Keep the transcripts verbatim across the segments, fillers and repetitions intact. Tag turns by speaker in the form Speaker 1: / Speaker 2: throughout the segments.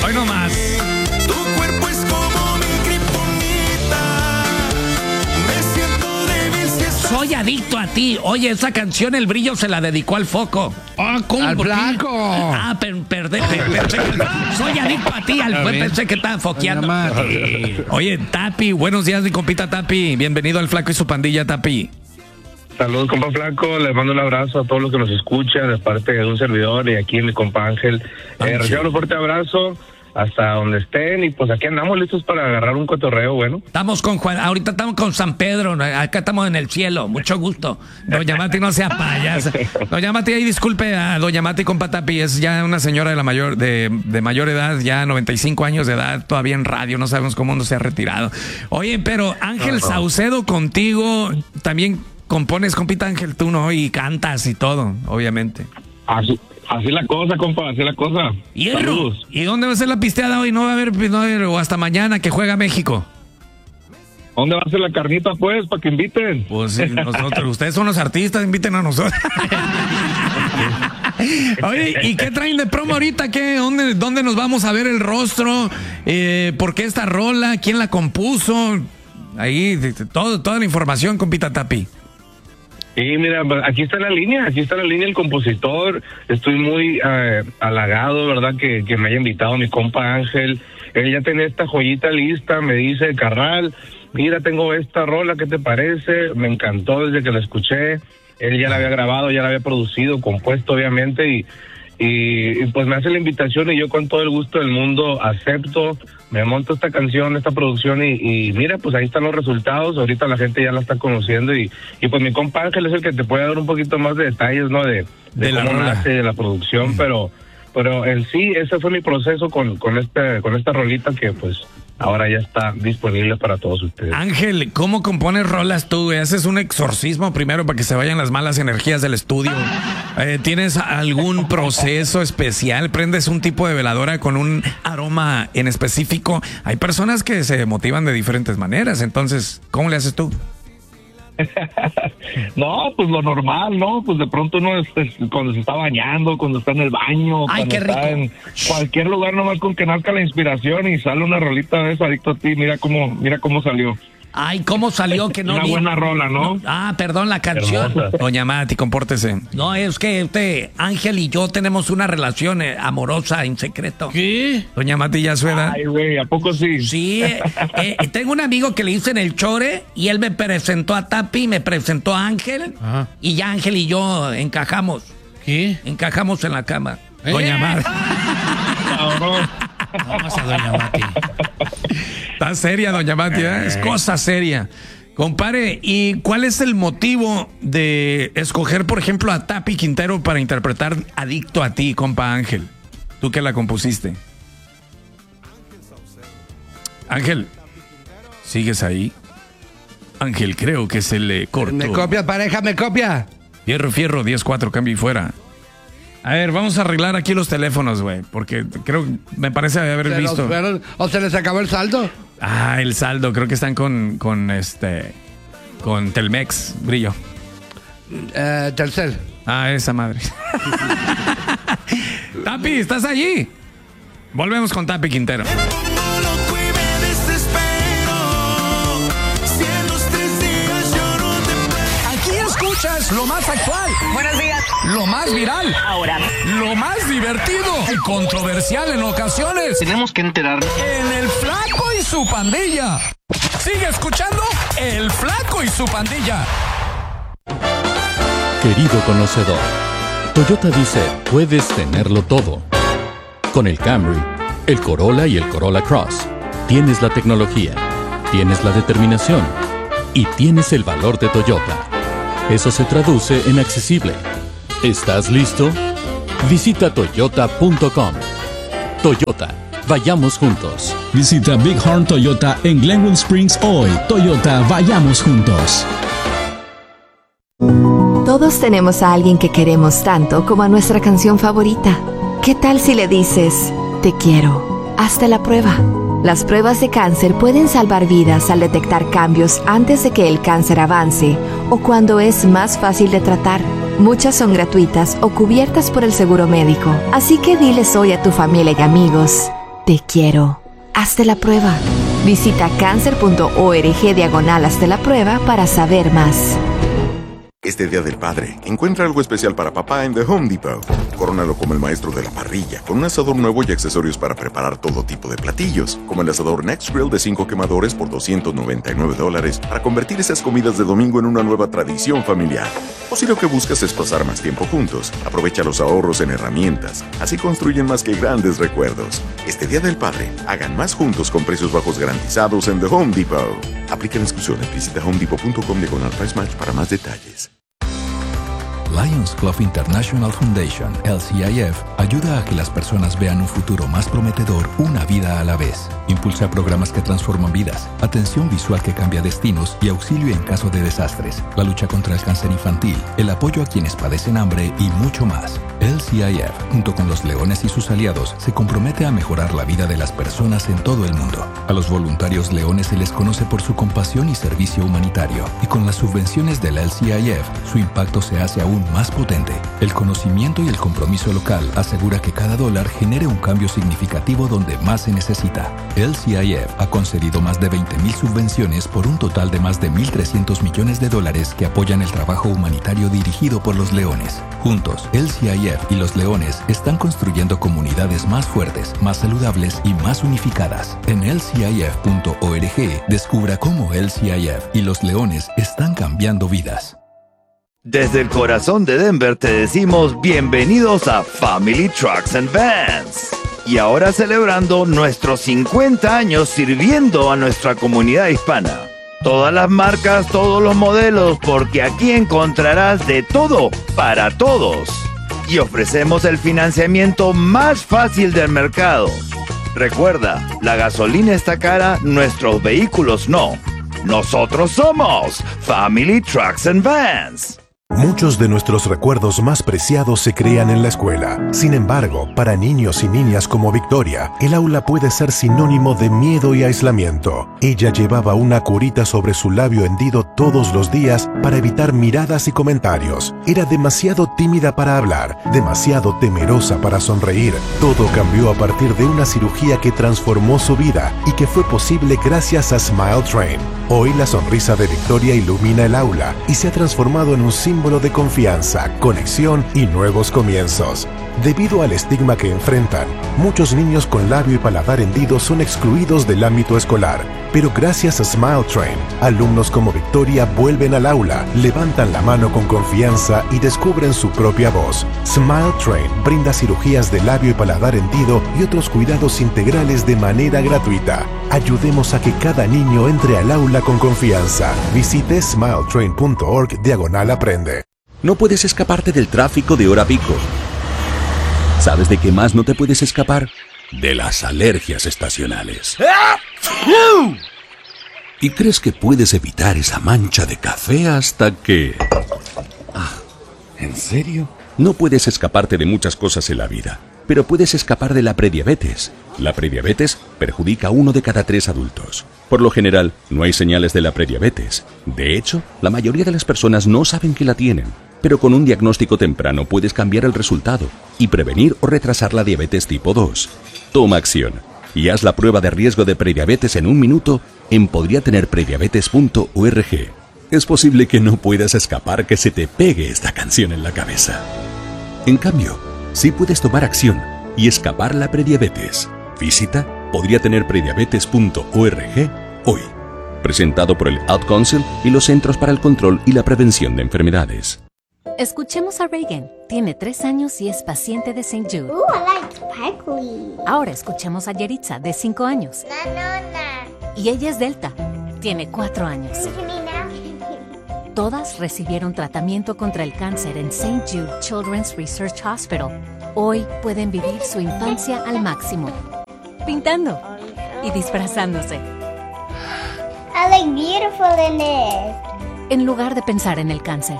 Speaker 1: Hoy nomás.
Speaker 2: Tu cuerpo es como mi kriptonita. Me siento débil si estás...
Speaker 1: Soy adicto a ti. Oye, esa canción El Brillo se la dedicó al Foco.
Speaker 3: Ah, ¿cómo?
Speaker 4: ¡Al Flaco!
Speaker 1: Ah, per, perdé, per, pensé que- soy adicto a ti, al fue, pensé que estaba foqueando. Oye, Tapi, buenos días, mi compita Tapi. Bienvenido al Flaco y su pandilla, Tapi.
Speaker 5: Saludos, compa Flaco. Les mando un abrazo a todos los que nos escuchan de parte de un servidor y aquí mi compa Ángel. Eh, reciban un fuerte abrazo hasta donde estén y pues aquí andamos listos para agarrar un cotorreo bueno.
Speaker 1: Estamos con Juan, ahorita estamos con San Pedro, acá estamos en el cielo, mucho gusto. Doña Mati, no sea payasa. Doña Mati, ahí disculpe a Doña Mati, compa Tapi, es ya una señora de la mayor, de, de mayor edad, ya noventa y cinco años de edad, todavía en radio, no sabemos cómo no se ha retirado. Oye, pero Ángel
Speaker 5: Ajá.
Speaker 1: Saucedo contigo, también compones, compita Ángel, tú, ¿no? Y cantas y todo, obviamente.
Speaker 5: Así, así la cosa, compa, así la cosa.
Speaker 1: Hierro.
Speaker 5: Saludos.
Speaker 1: ¿Y dónde va a ser la pisteada hoy? No va a haber, no va a haber, o hasta mañana que juega México.
Speaker 5: ¿Dónde va a ser la carnita, pues, para que inviten?
Speaker 1: Pues sí, nosotros, ustedes son los artistas, inviten a nosotros. Oye, ¿y qué traen de promo ahorita? ¿Qué, dónde, ¿Dónde nos vamos a ver el rostro? Eh, ¿Por qué esta rola? ¿Quién la compuso? Ahí, de- de- todo, toda la información, compita Tapi.
Speaker 5: Sí, mira, aquí está la línea, aquí está la línea el compositor. Estoy muy eh, halagado, ¿verdad? Que, que me haya invitado mi compa Ángel. Él ya tenía esta joyita lista, me dice, carnal, mira, tengo esta rola, ¿qué te parece? Me encantó desde que la escuché. Él ya la había grabado, ya la había producido, compuesto, obviamente, y, y, y pues me hace la invitación y yo con todo el gusto del mundo acepto. Me monto esta canción, esta producción y, y mira, pues ahí están los resultados. Ahorita la gente ya la está conociendo y, y pues mi compa Ángel es el que te puede dar un poquito más de detalles, ¿no? De, de,
Speaker 1: De la
Speaker 5: cómo
Speaker 1: rola.
Speaker 5: nace, de la producción, pero pero en sí ese fue mi proceso con con este con esta rolita que pues ahora ya está disponible para todos ustedes.
Speaker 1: Ángel, ¿cómo compones rolas tú, güey? ¿Haces un exorcismo primero para que se vayan las malas energías del estudio? Eh, ¿Tienes algún proceso especial? ¿Prendes un tipo de veladora con un aroma en específico? Hay personas que se motivan de diferentes maneras, entonces, ¿cómo le haces tú?
Speaker 5: No, pues lo normal, ¿no? Pues de pronto uno es, es cuando se está bañando, cuando está en el baño,
Speaker 1: Ay,
Speaker 5: cuando
Speaker 1: qué
Speaker 5: está
Speaker 1: rico.
Speaker 5: en cualquier lugar nomás con que nazca la inspiración y sale una rolita de eso, adicto a ti, mira cómo, mira cómo salió.
Speaker 1: Ay, ¿cómo salió que no
Speaker 5: Una
Speaker 1: vi?
Speaker 5: buena rola, ¿no?
Speaker 1: Ah, perdón, la canción.
Speaker 5: Hermosa.
Speaker 1: Doña Mati, compórtese. No, es que usted, Ángel y yo tenemos una relación eh, amorosa en secreto.
Speaker 3: ¿Qué?
Speaker 1: Doña Mati ya a su edad.
Speaker 5: Ay, güey, ¿a poco sí?
Speaker 1: Sí, eh, eh, tengo un amigo que le dicen el Chore y él me presentó a Tapi, me presentó a Ángel
Speaker 3: Ajá.
Speaker 1: y ya Ángel y yo encajamos,
Speaker 3: ¿Qué?
Speaker 1: encajamos en la cama.
Speaker 3: ¿Eh?
Speaker 1: Doña Mati.
Speaker 5: Cabrón.
Speaker 3: Vamos a Doña Mati.
Speaker 1: Está seria, Doña Mati, ¿eh? Es cosa seria. Compare, ¿y cuál es el motivo de escoger, por ejemplo, a Tapi Quintero para interpretar Adicto a ti, compa Ángel? Tú que la compusiste. Ángel, ¿sigues ahí? Ángel, creo que se le cortó.
Speaker 4: ¿Me copia, pareja? ¿Me copia?
Speaker 1: Fierro, fierro, diez cuatro, cambio y fuera. A ver, vamos a arreglar aquí los teléfonos, güey, porque creo, me parece haber
Speaker 4: ¿Se los
Speaker 1: visto.
Speaker 4: fueron? ¿O se les acabó el saldo?
Speaker 1: Ah, el saldo, creo que están con, con este, con Telmex, Brillo.
Speaker 4: Eh, Telcel.
Speaker 1: Ah, esa madre. Tapi, ¿estás allí? Volvemos con Tapi Quintero.
Speaker 2: Me pongo loco y me desespero. Si en los tres días yo no te puedo.
Speaker 1: Aquí escuchas lo más actual,
Speaker 6: Buenos días.
Speaker 1: lo más viral,
Speaker 6: Ahora,
Speaker 1: lo más divertido y controversial en ocasiones.
Speaker 6: tenemos que enterarnos.
Speaker 1: En El Flaco y su pandilla. Sigue escuchando El Flaco y su pandilla.
Speaker 7: Querido conocedor, Toyota dice, puedes tenerlo todo. Con el Camry, el Corolla y el Corolla Cross, tienes la tecnología, tienes la determinación y tienes el valor de Toyota. Eso se traduce en accesible. ¿Estás listo? Visita toyota punto com. Toyota, vayamos juntos.
Speaker 8: Visita Big Horn Toyota en Glenwood Springs hoy. Toyota, vayamos juntos.
Speaker 9: Todos tenemos a alguien que queremos tanto como a nuestra canción favorita. ¿Qué tal si le dices, te quiero? Hazte la prueba. Las pruebas de cáncer pueden salvar vidas al detectar cambios antes de que el cáncer avance o cuando es más fácil de tratar. Muchas son gratuitas o cubiertas por el seguro médico. Así que diles hoy a tu familia y amigos, te quiero. Hazte la prueba. Visita cáncer.org diagonal hazte la prueba para saber más.
Speaker 6: Este Día del Padre, encuentra algo especial para papá en The Home Depot. Corónalo como el maestro de la parrilla, con un asador nuevo y accesorios para preparar todo tipo de platillos, como el asador Next Grill de cinco quemadores por doscientos noventa y nueve dólares, para convertir esas comidas de domingo en una nueva tradición familiar. O si lo que buscas es pasar más tiempo juntos, aprovecha los ahorros en herramientas, así construyen más que grandes recuerdos. Este Día del Padre, hagan más juntos con precios bajos garantizados en The Home Depot. Aplican exclusiones, visita homedepot punto com diagonal price match para más detalles.
Speaker 10: Lions Club International Foundation, L C I F, ayuda a que las personas vean un futuro más prometedor una vida a la vez. Impulsa programas que transforman vidas, atención visual que cambia destinos y auxilio en caso de desastres, la lucha contra el cáncer infantil, el apoyo a quienes padecen hambre y mucho más. L C I F, junto con los leones y sus aliados, se compromete a mejorar la vida de las personas en todo el mundo. A los voluntarios leones se les conoce por su compasión y servicio humanitario, y con las subvenciones del L C I F, su impacto se hace aún más potente. El conocimiento y el compromiso local asegura que cada dólar genere un cambio significativo donde más se necesita. L C I F ha concedido más de veinte mil subvenciones por un total de más de mil trescientos millones de dólares que apoyan el trabajo humanitario dirigido por los leones. Juntos, L C I F y los leones están construyendo comunidades más fuertes, más saludables y más unificadas. En L C I F punto org descubra cómo L C I F y los leones están cambiando vidas.
Speaker 11: Desde el corazón de Denver te decimos bienvenidos a Family Trucks and Vans. Y ahora celebrando nuestros cincuenta años sirviendo a nuestra comunidad hispana. Todas las marcas, todos los modelos, porque aquí encontrarás de todo para todos. Y ofrecemos el financiamiento más fácil del mercado. Recuerda, la gasolina está cara, nuestros vehículos no. Nosotros somos Family Trucks and Vans.
Speaker 12: Muchos de nuestros recuerdos más preciados se crean en la escuela. Sin embargo, para niños y niñas como Victoria, el aula puede ser sinónimo de miedo y aislamiento. Ella llevaba una curita sobre su labio hendido todos los días para evitar miradas y comentarios. Era demasiado tímida para hablar, demasiado temerosa para sonreír. Todo cambió a partir de una cirugía que transformó su vida y que fue posible gracias a Smile Train. Hoy la sonrisa de Victoria ilumina el aula y se ha transformado en un símbolo de confianza, conexión y nuevos comienzos. Debido al estigma que enfrentan, muchos niños con labio y paladar hendidos son excluidos del ámbito escolar. Pero gracias a Smile Train, alumnos como Victoria vuelven al aula, levantan la mano con confianza y descubren su propia voz. Smile Train brinda cirugías de labio y paladar hendido y otros cuidados integrales de manera gratuita. Ayudemos a que cada niño entre al aula con confianza. Visite smiletrain punto org diagonal aprende.
Speaker 13: No puedes escaparte del tráfico de hora pico. ¿Sabes de qué más no te puedes escapar? De las alergias estacionales. ¿Y crees que puedes evitar esa mancha de café hasta que... Ah, ¿en serio? No puedes escaparte de muchas cosas en la vida, pero puedes escapar de la prediabetes. La prediabetes perjudica a uno de cada tres adultos. Por lo general, no hay señales de la prediabetes. De hecho, la mayoría de las personas no saben que la tienen. Pero con un diagnóstico temprano puedes cambiar el resultado y prevenir o retrasar la diabetes tipo dos. Toma acción y haz la prueba de riesgo de prediabetes en un minuto en podría tener prediabetes punto org. Es posible que no puedas escapar que se te pegue esta canción en la cabeza. En cambio, sí puedes tomar acción y escapar la prediabetes. Visita podría tener prediabetes punto org hoy. Presentado por el Ad Council y los Centros para el Control y la Prevención de Enfermedades.
Speaker 14: Escuchemos a Reagan. Tiene tres años y es paciente de Saint Jude.
Speaker 15: Ooh, I like sparkly.
Speaker 14: Ahora escuchemos a Yeritza, de cinco años.
Speaker 15: No, no, no.
Speaker 14: Y ella es Delta. Tiene cuatro años. Todas recibieron tratamiento contra el cáncer en Saint Jude Children's Research Hospital. Hoy pueden vivir su infancia al máximo. Pintando y disfrazándose.
Speaker 15: I look beautiful in this.
Speaker 14: En lugar de pensar en el cáncer.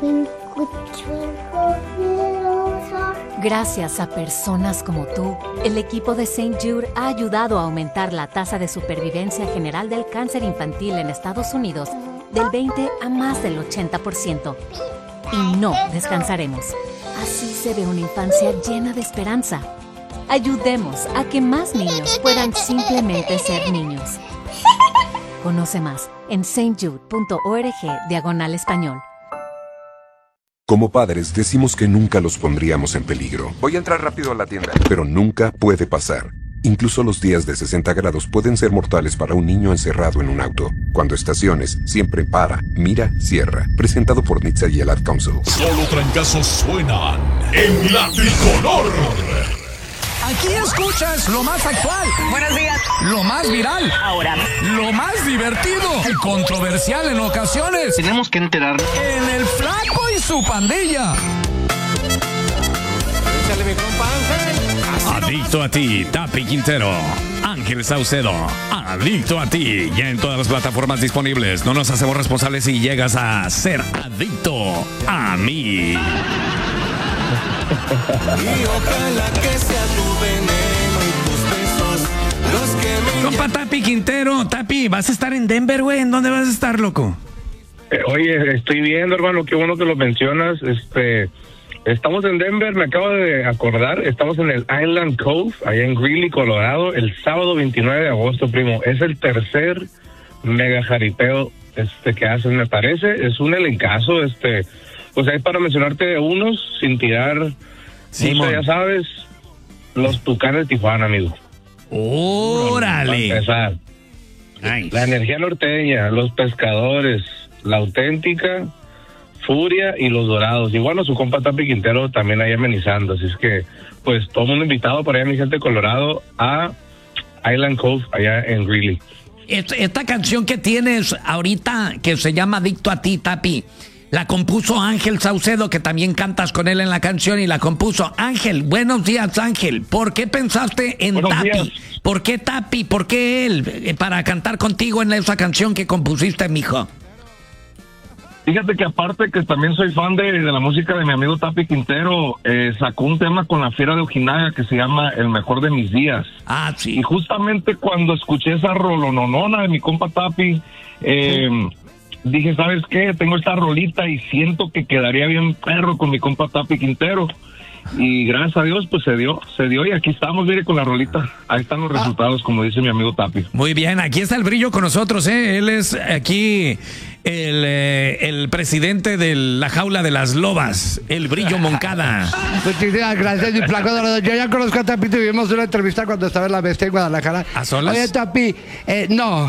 Speaker 14: Gracias a personas como tú, el equipo de Saint Jude ha ayudado a aumentar la tasa de supervivencia general del cáncer infantil en Estados Unidos del veinte a más del ochenta por ciento. Y no descansaremos. Así se ve una infancia llena de esperanza. Ayudemos a que más niños puedan simplemente ser niños. Conoce más en stjude.org diagonal español.
Speaker 16: Como padres decimos que nunca los pondríamos en peligro. Voy a entrar rápido a la tienda. Pero nunca puede pasar. Incluso los días de sesenta grados pueden ser mortales para un niño encerrado en un auto. Cuando estaciones, siempre para, mira, cierra. Presentado por N H T S A y el Ad Council.
Speaker 8: Solo trancazos suenan en la tricolor.
Speaker 17: Aquí escuchas lo más actual. Buenos días. Lo más viral. Ahora. Lo más divertido. Y controversial en ocasiones. Tenemos que enterar. En el Flaco y su pandilla.
Speaker 1: Échale mi compa Ángel. Adicto a ti, Tapi Quintero. Ángel Saucedo. Adicto a ti. Ya en todas las plataformas disponibles. No nos hacemos responsables si llegas a ser adicto a mí.
Speaker 2: Y ojalá que sea tu veneno y tus besos los que me...
Speaker 1: Compa Tapi Quintero, Tapi, ¿vas a estar en Denver, güey? ¿En dónde vas a estar, loco?
Speaker 5: Eh, oye, estoy viendo, hermano, qué bueno que lo mencionas. Este, estamos en Denver, me acabo de acordar. Estamos en el Island Cove, allá en Greeley, Colorado, el sábado veintinueve de agosto, primo. Es el tercer mega jaripeo este, que hacen, me parece. Es un elencazo, este... Pues ahí para mencionarte unos, sin tirar, sí, mucho, ya sabes, los Tucanes de Tijuana, amigo.
Speaker 1: ¡Órale!
Speaker 5: Para empezar. Nice. La Energía Norteña, los Pescadores, La Auténtica, Furia y los Dorados. Y bueno, su compa Tapi Quintero también ahí amenizando. Así es que, pues, todo el mundo invitado para allá, mi gente de Colorado, a Island Cove, allá en Greeley.
Speaker 17: Esta, esta canción que tienes ahorita, que se llama Adicto a ti, Tapi, la compuso Ángel Saucedo, que también cantas con él en la canción, y la compuso Ángel. Buenos días, Ángel. ¿Por qué pensaste en Buenos Tapi? Días. ¿Por qué Tapi? ¿Por qué él? Eh, para cantar contigo en esa canción que compusiste, mijo.
Speaker 5: Fíjate que aparte que también soy fan de, de la música de mi amigo Tapi Quintero, eh, sacó un tema con la Fiera de Ojinaga que se llama El Mejor de Mis Días.
Speaker 17: Ah, sí.
Speaker 5: Y justamente cuando escuché esa rolononona de mi compa Tapi, eh... Sí. Dije, ¿sabes qué? Tengo esta rolita y siento que quedaría bien perro con mi compa Tapi Quintero. Y gracias a Dios, pues se dio, se dio y aquí estamos, mire, con la rolita. Ahí están los resultados, como dice mi amigo Tapi.
Speaker 1: Muy bien, aquí está el Brillo con nosotros, ¿eh? Él es aquí el, eh, el presidente de la Jaula de las Lobas, el Brillo Moncada.
Speaker 4: Muchísimas gracias, mi flaco Dorado. Yo ya conozco a Tapi, tuvimos una entrevista cuando estaba en La Bestia en Guadalajara.
Speaker 1: ¿A solas?
Speaker 4: Oye, Tapi, eh, no.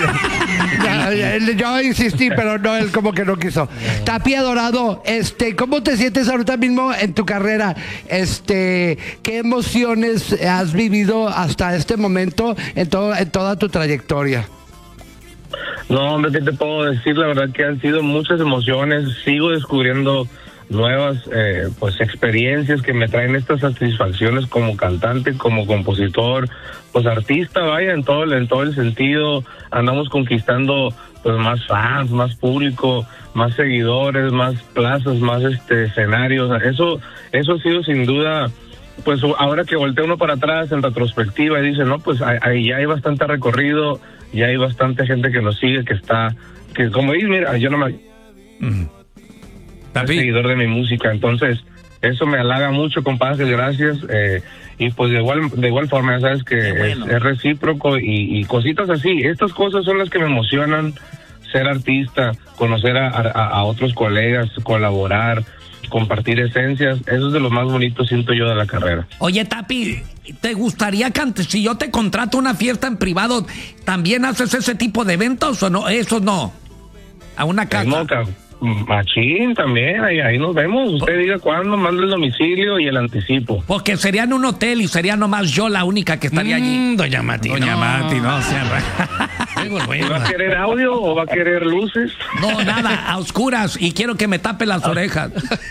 Speaker 4: Yo insistí, pero no, él como que no quiso. Tapi Adorado, este, ¿cómo te sientes ahorita mismo en tu carrera? Este, ¿qué emociones has vivido hasta este momento en, todo, en toda tu trayectoria?
Speaker 5: No, hombre, ¿qué te puedo decir? La verdad que han sido muchas emociones. Sigo descubriendo nuevas eh, pues experiencias que me traen estas satisfacciones como cantante, como compositor, pues artista, vaya, en todo, en todo el sentido. Andamos conquistando pues más fans, más público, más seguidores, más plazas, más este escenarios. Eso, eso ha sido sin duda, pues ahora que voltea uno para atrás en retrospectiva y dice, no, pues ahí ya hay bastante recorrido, ya hay bastante gente que nos sigue, que está, que como dices, mira, yo no me... Mm. Soy seguidor de mi música, entonces eso me halaga mucho, compadre, gracias. Eh, y pues de igual de igual forma, ya sabes que bueno. es, es recíproco y, y cositas así. Estas cosas son las que me emocionan, ser artista, conocer a, a, a otros colegas, colaborar, compartir esencias. Eso es de lo más bonito, siento yo, de la carrera.
Speaker 17: Oye, Tapi, ¿te gustaría cantar? Si yo te contrato una fiesta en privado, ¿también haces ese tipo de eventos o no? Eso no. A una casa.
Speaker 5: No, machín, también, ahí, ahí nos vemos. Usted diga cuándo, manda el domicilio y el anticipo.
Speaker 17: Porque sería en un hotel y sería nomás yo la única que estaría mm, allí.
Speaker 1: Doña Mati, Doña no. Mati, no, o sea,
Speaker 5: ¿va a querer audio o va a querer luces?
Speaker 17: No, nada, a oscuras, y quiero que me tape las orejas.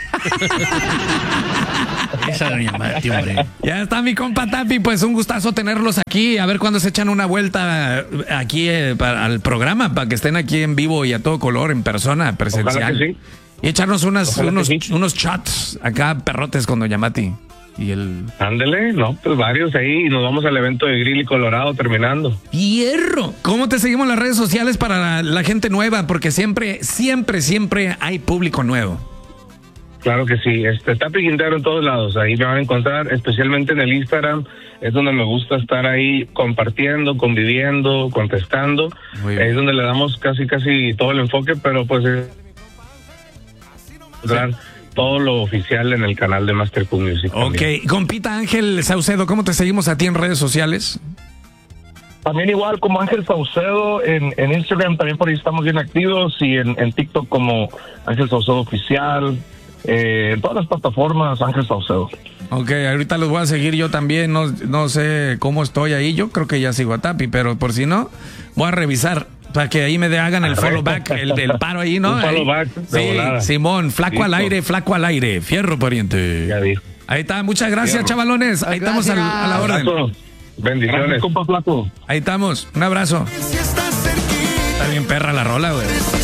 Speaker 1: Esa Doña Mati, hombre. Ya está mi compa Tapi, pues un gustazo tenerlos aquí. A ver cuándo se echan una vuelta aquí eh, para, al programa, para que estén aquí en vivo y a todo color, en persona, presencial. Sí. Y echarnos unas, unos, sí. unos chats acá, perrotes con Doña Mati. Y el...
Speaker 5: Ándele, no, pues varios ahí y nos vamos al evento de Greeley, Colorado, terminando.
Speaker 1: ¡Hierro! ¿Cómo te seguimos en las redes sociales para la, la gente nueva? Porque siempre, siempre, siempre hay público nuevo.
Speaker 5: Claro que sí, este Tapi Quintero en todos lados, ahí me van a encontrar, especialmente en el Instagram, es donde me gusta estar ahí compartiendo, conviviendo, contestando, es donde le damos casi casi todo el enfoque, pero pues es sí. todo lo oficial en el canal de Master Cool Music.
Speaker 1: Ok,
Speaker 5: también.
Speaker 1: compita Ángel Saucedo, ¿cómo te seguimos a ti en redes sociales?
Speaker 18: También igual como Ángel Saucedo en, en Instagram, también por ahí estamos bien activos, y en, en TikTok como Ángel Saucedo Oficial. Eh, en todas las plataformas, Ángel Saucedo.
Speaker 1: Ok, ahorita los voy a seguir yo también, no, no sé cómo estoy ahí, yo creo que ya sigo a Tapi, pero por si no, voy a revisar para que ahí me de, hagan el follow back, el del paro ahí, ¿no?
Speaker 5: Un follow
Speaker 1: Ahí.
Speaker 5: back de
Speaker 1: Sí,
Speaker 5: volada.
Speaker 1: Simón, flaco
Speaker 5: Listo.
Speaker 1: al aire, flaco al aire, fierro pariente.
Speaker 5: Ya vi.
Speaker 1: Ahí está, muchas gracias,
Speaker 5: Fierro.
Speaker 1: chavalones, ahí estamos al- a la orden.
Speaker 5: Abrazo. Bendiciones.
Speaker 18: Gracias, compa flaco.
Speaker 1: Ahí estamos, un abrazo. Está bien perra la rola, güey.